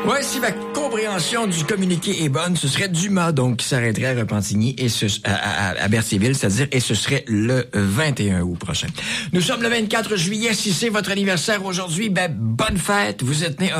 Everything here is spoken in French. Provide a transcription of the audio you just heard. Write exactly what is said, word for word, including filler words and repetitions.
Ouais, si ma compréhension du communiqué est bonne, ce serait Dumas, donc, qui s'arrêterait à Repentigny et ce, à, à, à Berthierville, c'est-à-dire, et ce serait le vingt et un août prochain. Nous sommes le vingt-quatre juillet. Si c'est votre anniversaire aujourd'hui, ben, bonne fête. Vous êtes né